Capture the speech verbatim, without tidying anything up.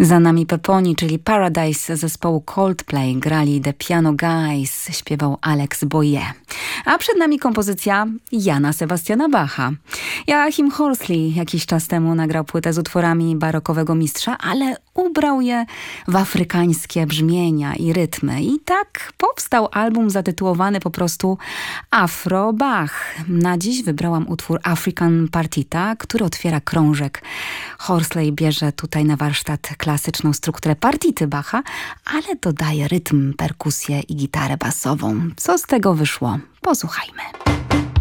Za nami Peponi, czyli Paradise zespołu Coldplay, grali The Piano Guys, śpiewał Alex Boye. A przed nami kompozycja Jana Sebastiana Bacha. Joachim Horsley jakiś czas temu nagrał płytę z utworami barokowego mistrza, ale ubrał je w afrykańskie brzmienia i rytmy. I tak powstał album zatytułowany po prostu Afro Bach. Na dziś wybrałam utwór African Partita, który otwiera krążek. Horsley bierze tutaj na warsztat klasyczną strukturę partity Bacha, ale dodaje rytm, perkusję i gitarę basową. Co z tego wyszło? Posłuchajmy.